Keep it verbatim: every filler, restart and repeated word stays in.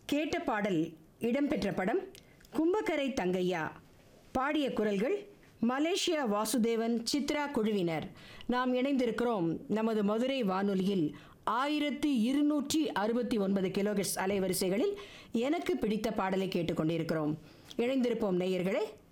கேட்ட பாடல் இடம்பெற்ற படம் கும்பக்கரை தங்கையா. பாடிய குரல்கள் மலேசியா வாசுதேவன், சித்ரா குழுவினர். நாம் இணைந்திருக்கிறோம் நமது மதுரை வானொலியில் ஆயிரத்தி இருநூற்றி அறுபத்தி ஒன்பது கிலோஹெர்ட்ஸ் அலைவரிசைகளில் எனக்கு பிடித்த பாடலை கேட்டுக்கொண்டிருக்கிறோம். இணைந்திருப்போம் நேயர்களே.